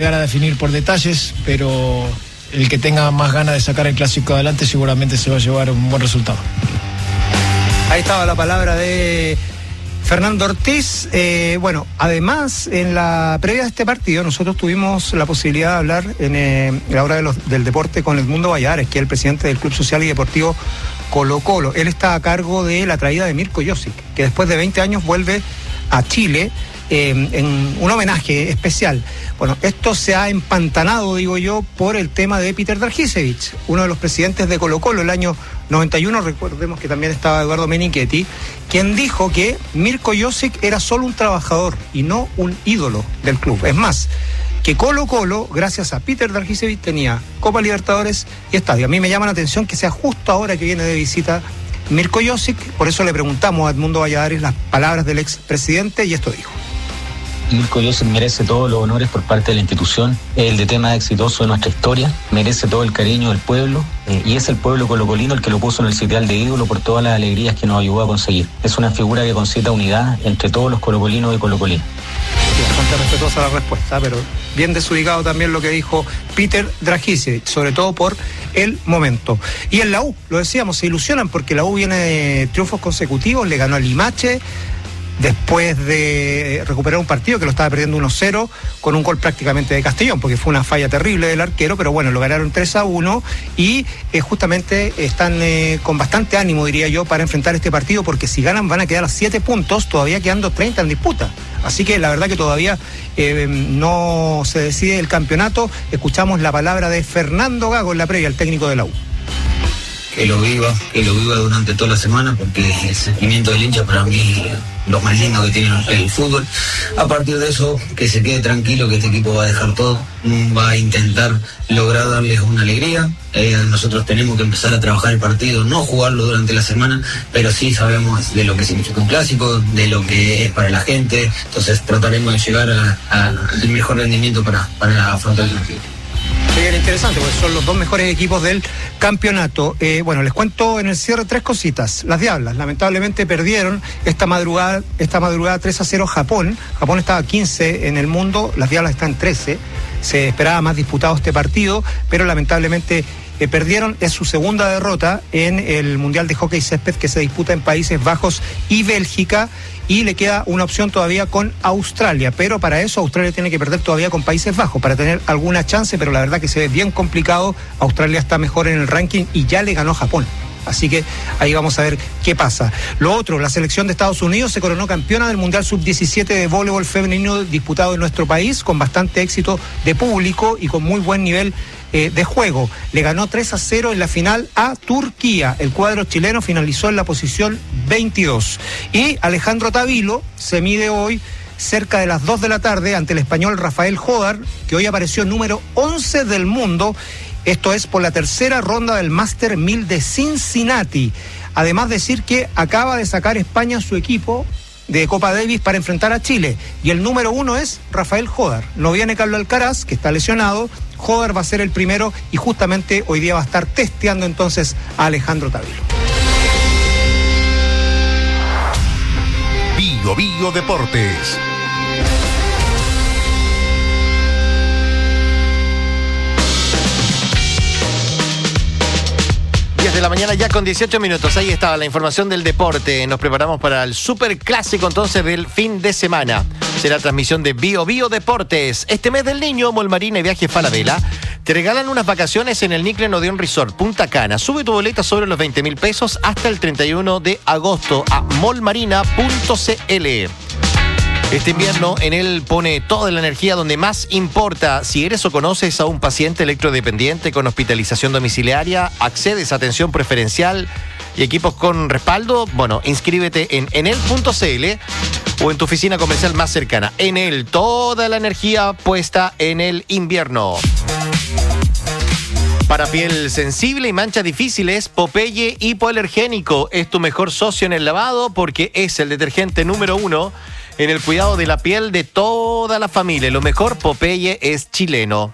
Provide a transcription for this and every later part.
llegar a definir por detalles, pero el que tenga más ganas de sacar el clásico adelante seguramente se va a llevar un buen resultado. Ahí estaba la palabra de Fernando Ortiz. Bueno, además, en la previa de este partido, nosotros tuvimos la posibilidad de hablar en la hora del deporte con Edmundo Valladares, que es el presidente del Club Social y Deportivo Colo Colo. Él está a cargo de la traída de Mirko Josic, que después de 20 años vuelve a Chile en un homenaje especial. Bueno, esto se ha empantanado, digo yo, por el tema de Peter Dragicevic, uno de los presidentes de Colo Colo el año 91, recordemos que también estaba Eduardo Menichetti, quien dijo que Mirko Josic era solo un trabajador y no un ídolo del club. Es más, que Colo Colo, gracias a Peter Dragicevic, tenía Copa Libertadores y estadio. A mí me llama la atención que sea justo ahora que viene de visita Mirko Josic, por eso le preguntamos a Edmundo Valladares las palabras del expresidente y esto dijo. Mirko Josic merece todos los honores por parte de la institución, es el DT más exitoso de nuestra historia, merece todo el cariño del pueblo y es el pueblo colocolino el que lo puso en el sitial de ídolo por todas las alegrías que nos ayudó a conseguir. Es una figura que concita unidad entre todos los colocolinos y colocolinas. Bastante respetuosa la respuesta, pero bien desubicado también lo que dijo Peter Dragicevic, sobre todo por el momento. Y en la U, lo decíamos, se ilusionan porque la U viene de triunfos consecutivos, le ganó a Limache, después de recuperar un partido que lo estaba perdiendo 1-0 con un gol prácticamente de Castellón, porque fue una falla terrible del arquero, pero bueno, lo ganaron 3-1 y justamente están con bastante ánimo, diría yo, para enfrentar este partido, porque si ganan van a quedar a 7 puntos, todavía quedando 30 en disputa. Así que la verdad que todavía no se decide el campeonato. Escuchamos la palabra de Fernando Gago en la previa, el técnico de la U. Que lo viva durante toda la semana, porque el sentimiento del hincha para mí lo más lindo que tiene el fútbol. A partir de eso, que se quede tranquilo, que este equipo va a dejar todo, va a intentar lograr darles una alegría. Nosotros tenemos que empezar a trabajar el partido, no jugarlo durante la semana, pero sí sabemos de lo que significa un clásico, de lo que es para la gente, entonces trataremos de llegar al mejor rendimiento para afrontar el partido. Bien interesante, porque son los dos mejores equipos del campeonato. Bueno, les cuento en el cierre 3 cositas. Las Diablas, lamentablemente perdieron esta madrugada 3-0 Japón. Japón estaba 15 en el mundo, las Diablas están 13. Se esperaba más disputado este partido, pero lamentablemente perdieron. Es su segunda derrota en el Mundial de Hockey Césped que se disputa en Países Bajos y Bélgica. Y le queda una opción todavía con Australia, pero para eso Australia tiene que perder todavía con Países Bajos para tener alguna chance, pero la verdad que se ve bien complicado. Australia está mejor en el ranking y ya le ganó a Japón. Así que ahí vamos a ver qué pasa. Lo otro, la selección de Estados Unidos se coronó campeona del Mundial Sub-17 de voleibol femenino disputado en nuestro país, con bastante éxito de público y con muy buen nivel de juego. Le ganó 3-0 en la final a Turquía. El cuadro chileno finalizó en la posición 22. Y Alejandro Tavilo se mide hoy cerca de las 2 de la tarde ante el español Rafael Jodar, que hoy apareció número 11 del mundo. Esto es por la tercera ronda del Master 1000 de Cincinnati. Además, decir que acaba de sacar España su equipo de Copa Davis para enfrentar a Chile. Y el número 1 es Rafael Jodar. No viene Carlos Alcaraz, que está lesionado. Jodar va a ser el primero y justamente hoy día va a estar testeando entonces a Alejandro Tavilo. Bio Deportes. 10 de la mañana ya con 18 minutos. Ahí estaba la información del deporte. Nos preparamos para el superclásico entonces del fin de semana. Será transmisión de Bio Deportes. Este mes del niño, Molmarina y Viajes Falabella te regalan unas vacaciones en el Niclen Odeon Resort Punta Cana. Sube tu boleta sobre los 20.000 pesos hasta el 31 de agosto a molmarina.cl. Este invierno en él pone toda la energía donde más importa. Si eres o conoces a un paciente electrodependiente con hospitalización domiciliaria, accedes a atención preferencial y equipos con respaldo, bueno, inscríbete en enel.cl o en tu oficina comercial más cercana. Enel, toda la energía puesta en el invierno. Para piel sensible y manchas difíciles, Popeye Hipoalergénico es tu mejor socio en el lavado porque es el detergente número 1 en el cuidado de la piel de toda la familia. Lo mejor, Popeye es chileno.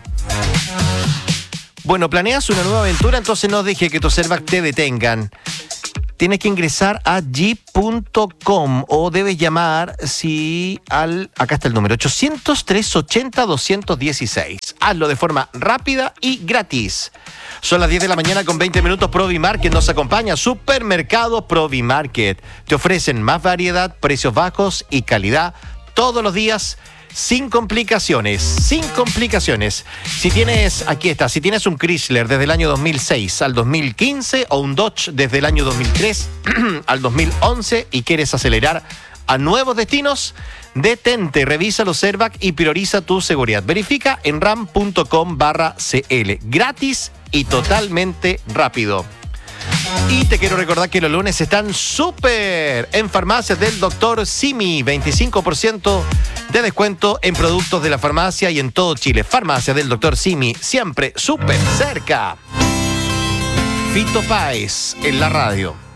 Bueno, ¿planeas una nueva aventura? Entonces no deje que tus Cervac te detengan. tienes que ingresar a jeep.com o debes llamar acá está el número, 800-380-216. Hazlo de forma rápida y gratis. Son las 10 de la mañana con 20 minutos. Provimarket nos acompaña. Supermercado Provimarket. Te ofrecen más variedad, precios bajos y calidad todos los días. Sin complicaciones. Si tienes un Chrysler desde el año 2006 al 2015 o un Dodge desde el año 2003 al 2011 y quieres acelerar a nuevos destinos, detente, revisa los airbags y prioriza tu seguridad. Verifica en ram.com/cl. Gratis y totalmente rápido. Y te quiero recordar que los lunes están súper en farmacias del Dr. Simi. 25% de descuento en productos de la farmacia y en todo Chile. Farmacia del Dr. Simi, siempre súper cerca. Fito Páez en la radio.